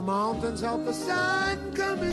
mountains of the sun coming.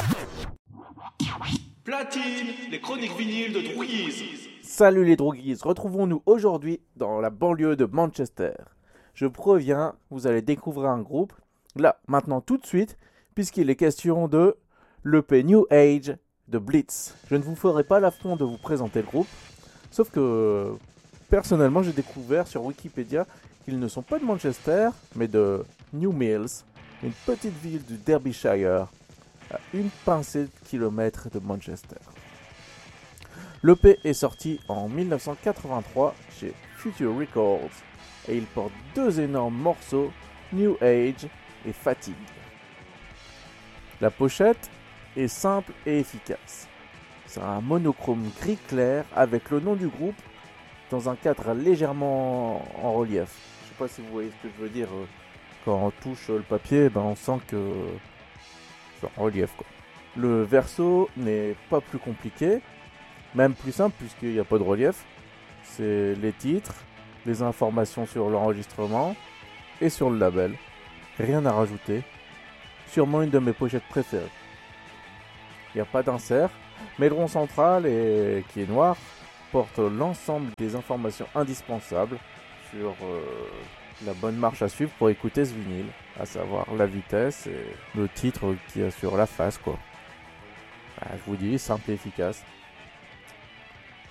Platine, les chroniques vinyles de Drouguise. Salut les droguises, retrouvons-nous aujourd'hui dans la banlieue de Manchester. Je préviens, vous allez découvrir un groupe, là, maintenant tout de suite, puisqu'il est question de l'EP New Age de Blitz. Je ne vous ferai pas l'affront de vous présenter le groupe, sauf que personnellement j'ai découvert sur Wikipédia qu'ils ne sont pas de Manchester, mais de New Mills, une petite ville du Derbyshire, à une pincée de kilomètres de Manchester. L'EP est sorti en 1983 chez Future Records et il porte deux énormes morceaux, New Age et Fatigue. La pochette est simple et efficace. C'est un monochrome gris clair avec le nom du groupe dans un cadre légèrement en relief. Je sais pas si vous voyez ce que je veux dire. Quand on touche le papier, on sent que c'est en relief, quoi. Le verso n'est pas plus compliqué, même plus simple puisqu'il n'y a pas de relief. C'est les titres, les informations sur l'enregistrement et sur le label. Rien à rajouter. Sûrement une de mes pochettes préférées. Il n'y a pas d'insert, mais le rond central, qui est noir, porte l'ensemble des informations indispensables sur la bonne marche à suivre pour écouter ce vinyle, à savoir la vitesse et le titre qu'il y a sur la face, quoi. Je vous dis, simple et efficace.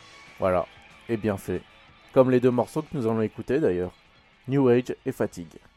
Voilà, et bien fait. Comme les deux morceaux que nous allons écouter d'ailleurs, New Age et Fatigue.